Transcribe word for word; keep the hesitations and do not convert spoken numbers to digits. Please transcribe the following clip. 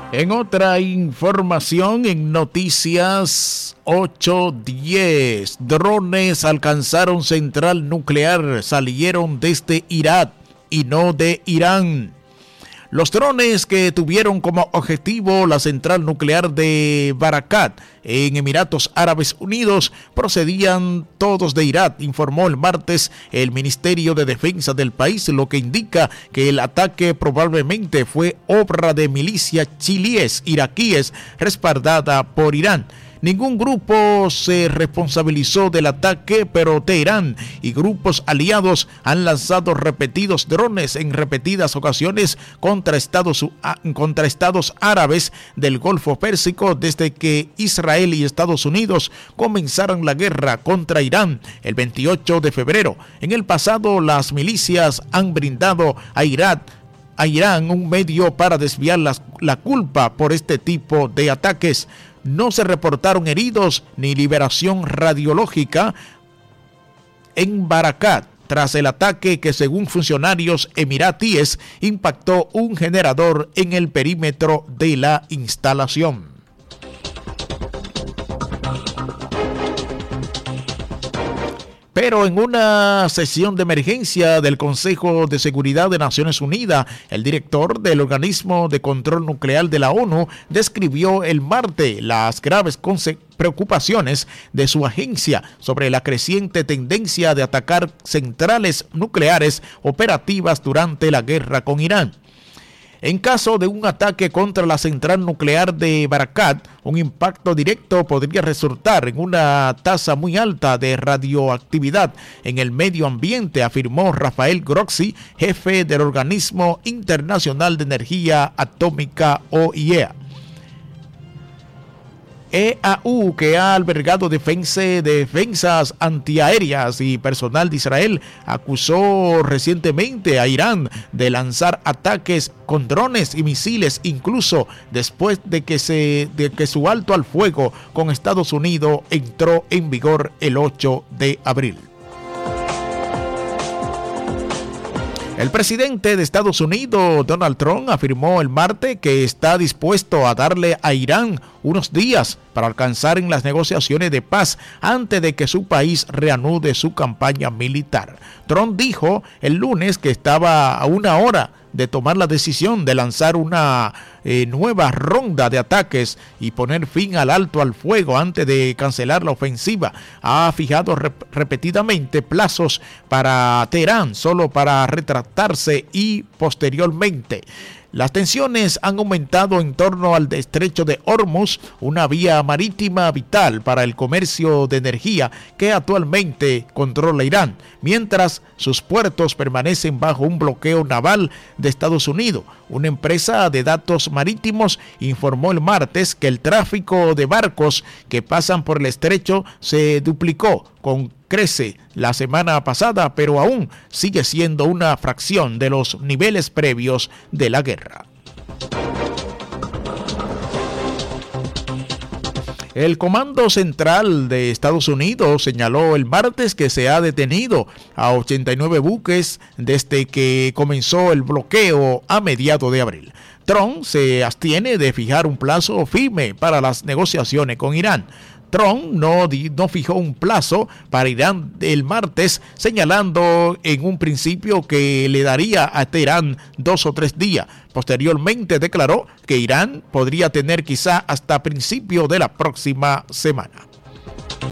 En otra información, en Noticias ocho diez, drones alcanzaron central nuclear, salieron desde Irak y no de Irán. Los drones que tuvieron como objetivo la central nuclear de Barakat en Emiratos Árabes Unidos procedían todos de Irak, informó el martes el Ministerio de Defensa del país, lo que indica que el ataque probablemente fue obra de milicias chiíes iraquíes respaldada por Irán. Ningún grupo se responsabilizó del ataque, pero Teherán y grupos aliados han lanzado repetidos drones en repetidas ocasiones contra Estados, contra estados árabes del Golfo Pérsico desde que Israel y Estados Unidos comenzaron la guerra contra Irán el veintiocho de febrero. En el pasado, las milicias han brindado a Irak a Irán un medio para desviar la, la culpa por este tipo de ataques. No se reportaron heridos ni liberación radiológica en Barakat tras el ataque que, según funcionarios emiratíes, impactó un generador en el perímetro de la instalación. Pero en una sesión de emergencia del Consejo de Seguridad de Naciones Unidas, el director del organismo de control nuclear de la ONU describió el martes las graves consecuencias preocupaciones de su agencia sobre la creciente tendencia de atacar centrales nucleares operativas durante la guerra con Irán. En caso de un ataque contra la central nuclear de Barakat, un impacto directo podría resultar en una tasa muy alta de radioactividad en el medio ambiente, afirmó Rafael Grossi, jefe del Organismo Internacional de Energía Atómica O I E A. E A U, que ha albergado defensa, defensas antiaéreas y personal de Israel, acusó recientemente a Irán de lanzar ataques con drones y misiles, incluso después de que, se, de que su alto al fuego con Estados Unidos entró en vigor el ocho de abril. El presidente de Estados Unidos, Donald Trump, afirmó el martes que está dispuesto a darle a Irán unos días para alcanzar en las negociaciones de paz antes de que su país reanude su campaña militar. Trump dijo el lunes que estaba a una hora de tomar la decisión de lanzar una eh, nueva ronda de ataques y poner fin al alto al fuego antes de cancelar la ofensiva. Ha fijado rep- repetidamente plazos para Teherán solo para retractarse y posteriormente. Las tensiones han aumentado en torno al estrecho de Hormuz, una vía marítima vital para el comercio de energía que actualmente controla Irán, mientras sus puertos permanecen bajo un bloqueo naval de Estados Unidos. Una empresa de datos marítimos informó el martes que el tráfico de barcos que pasan por el estrecho se duplicó con crece la semana pasada, pero aún sigue siendo una fracción de los niveles previos de la guerra. El Comando Central de Estados Unidos señaló el martes que se ha detenido a ochenta y nueve buques desde que comenzó el bloqueo a mediados de abril. Trump se abstiene de fijar un plazo firme para las negociaciones con Irán. Trump no, no fijó un plazo para Irán el martes, señalando en un principio que le daría a Teherán dos o tres días. Posteriormente declaró que Irán podría tener quizá hasta principio de la próxima semana.